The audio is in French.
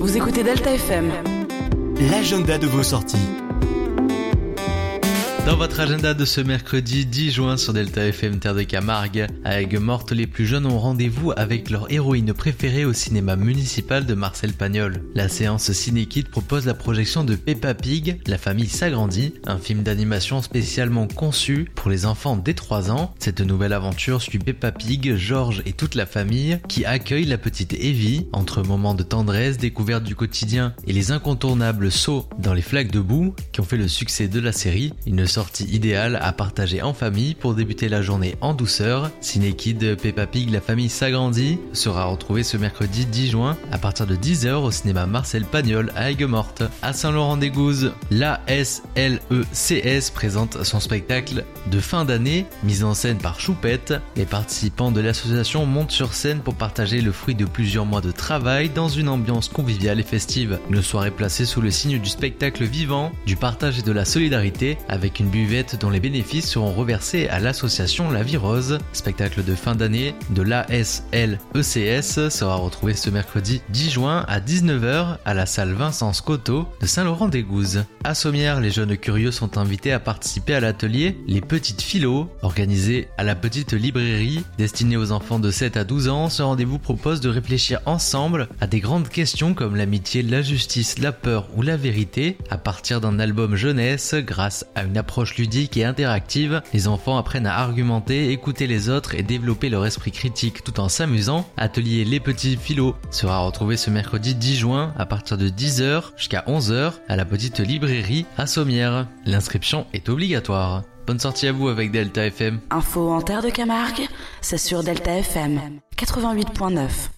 Vous écoutez Delta FM. L'agenda de vos sorties. Dans votre agenda de ce mercredi 10 juin sur Delta FM Terre de Camargue, à Aigues-Mortes, les plus jeunes ont rendez-vous avec leur héroïne préférée au cinéma municipal de Marcel Pagnol. La séance Ciné Kids propose la projection de Peppa Pig, La famille s'agrandit, un film d'animation spécialement conçu pour les enfants dès 3 ans. Cette nouvelle aventure suit Peppa Pig, George et toute la famille qui accueillent la petite Evie entre moments de tendresse, découverte du quotidien et les incontournables sauts dans les flaques de boue qui ont fait le succès de la série. Une sortie idéale à partager en famille pour débuter la journée en douceur. Ciné Kids Peppa Pig La famille s'agrandit sera retrouvée ce mercredi 10 juin à partir de 10h au cinéma Marcel Pagnol à Aigues-Mortes. À Saint-Laurent-des-Gouzes, l'ASLECS présente son spectacle de fin d'année, mise en scène par Choupette. Les participants de l'association montent sur scène pour partager le fruit de plusieurs mois de travail dans une ambiance conviviale et festive. Une soirée placée sous le signe du spectacle vivant, du partage et de la solidarité, avec une buvette dont les bénéfices seront reversés à l'association La Vie Rose. Spectacle de fin d'année de l'ASLECS sera retrouvé ce mercredi 10 juin à 19h à la salle Vincent Scotto de Saint-Laurent-des-Gouzes. À Sommières, les jeunes curieux sont invités à participer à l'atelier Les Petites Philos, organisé à la petite librairie destinée aux enfants de 7 à 12 ans. Ce rendez-vous propose de réfléchir ensemble à des grandes questions comme l'amitié, la justice, la peur ou la vérité. À partir d'un album jeunesse, grâce à une approche ludique et interactive, les enfants apprennent à argumenter, écouter les autres et développer leur esprit critique tout en s'amusant. Atelier Les Petits Philos sera retrouvé ce mercredi 10 juin à partir de 10h jusqu'à 11h à la petite librairie à Sommières. L'inscription est obligatoire. Bonne sortie à vous avec Delta FM. Info en Terre de Camargue, c'est sur Delta FM 88.9.